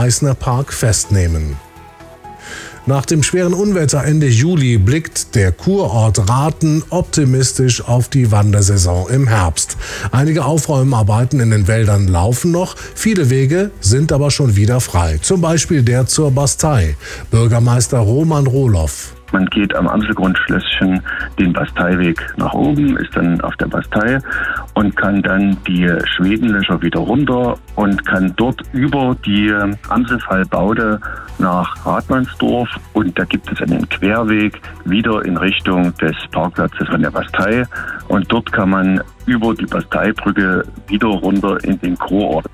Eisner Park festnehmen. Nach dem schweren Unwetter Ende Juli blickt der Kurort Rathen optimistisch auf die Wandersaison im Herbst. Einige Aufräumarbeiten in den Wäldern laufen noch, viele Wege sind aber schon wieder frei. Zum Beispiel der zur Bastei. Bürgermeister Roman Rohloff. Man geht am Amselgrundschlösschen den Basteiweg nach oben, ist dann auf der Bastei und kann dann die Schwedenlöcher wieder runter und kann dort über die Amselfallbaude nach Radmannsdorf, und da gibt es einen Querweg wieder in Richtung des Parkplatzes von der Bastei, und dort kann man über die Basteibrücke wieder runter in den Kurort.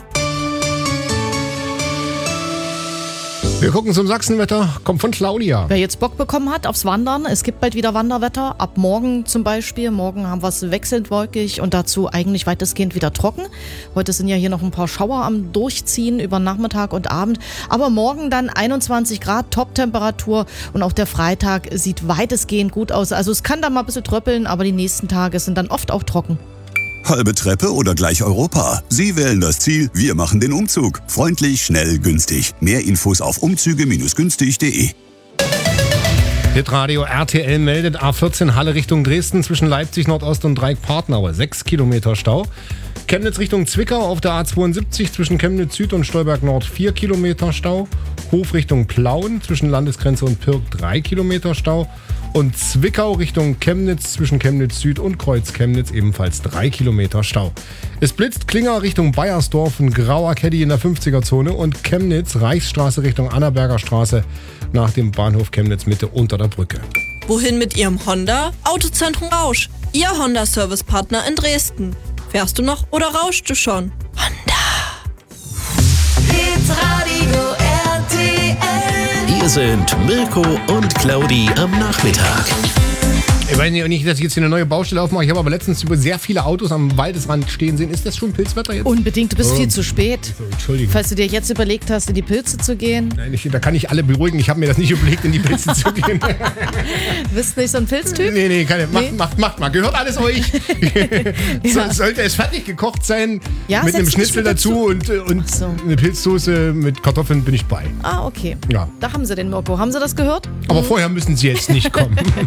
Wir gucken zum Sachsenwetter, kommt von Claudia. Wer jetzt Bock bekommen hat aufs Wandern, es gibt bald wieder Wanderwetter. Ab morgen zum Beispiel. Morgen haben wir es wechselnd wolkig und dazu eigentlich weitestgehend wieder trocken. Heute sind ja hier noch ein paar Schauer am Durchziehen über Nachmittag und Abend. Aber morgen dann 21 Grad, Top-Temperatur, und auch der Freitag sieht weitestgehend gut aus. Also es kann da mal ein bisschen tröppeln, aber die nächsten Tage sind dann oft auch trocken. Halbe Treppe oder gleich Europa? Sie wählen das Ziel, wir machen den Umzug. Freundlich, schnell, günstig. Mehr Infos auf umzüge-günstig.de. Hitradio RTL meldet A14 Halle Richtung Dresden zwischen Leipzig Nordost und Dreieck-Partenau. 6 Kilometer Stau. Chemnitz Richtung Zwickau auf der A72 zwischen Chemnitz Süd und Stolberg Nord 4 Kilometer Stau. Hof Richtung Plauen zwischen Landesgrenze und Pirk 3 Kilometer Stau. Und Zwickau Richtung Chemnitz zwischen Chemnitz Süd und Kreuz Chemnitz ebenfalls 3 Kilometer Stau. Es blitzt Klinger Richtung Baiersdorf, ein grauer Caddy in der 50er-Zone, und Chemnitz Reichsstraße Richtung Annaberger Straße nach dem Bahnhof Chemnitz Mitte unter der Brücke. Wohin mit Ihrem Honda? Autozentrum Rausch, Ihr Honda-Service-Partner in Dresden. Fährst du noch oder rauschst du schon? Honda. Hitradio RTL. Hier sind Mirko und Claudi am Nachmittag. Ich weiß nicht, dass ich jetzt hier eine neue Baustelle aufmache. Ich habe aber letztens über sehr viele Autos am Waldesrand stehen sehen. Ist das schon Pilzwetter jetzt? Unbedingt, du bist viel zu spät. So, Entschuldigung. Falls du dir jetzt überlegt hast, in die Pilze zu gehen. Nein, da kann ich alle beruhigen. Ich habe mir das nicht überlegt, in die Pilze zu gehen. Bist du nicht so ein Pilztyp? Nee, macht mal. Gehört alles euch. Ja. Sollte es fertig gekocht sein, Ja, mit einem setzt Schnitzel dich dazu und so. eine Pilzsoße mit Kartoffeln, bin ich bei. Ah, okay. Ja. Da haben sie den Mirko. Haben sie das gehört? Aber vorher müssen sie jetzt nicht kommen.